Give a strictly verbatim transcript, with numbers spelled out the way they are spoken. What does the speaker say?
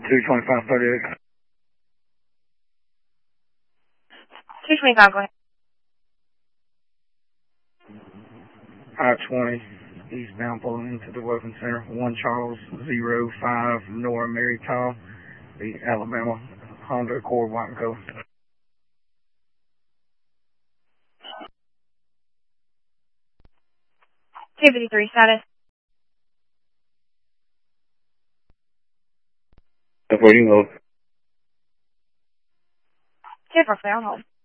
two twenty-five thirty-eight. two twenty-five, go ahead. I twenty, eastbound pulling into the Welcome Center, one Charles, zero five, Nora Mary Tom, the Alabama Honda Accord white and gold. two fifty-three, status. Where do you hold? ten four, clear on hold.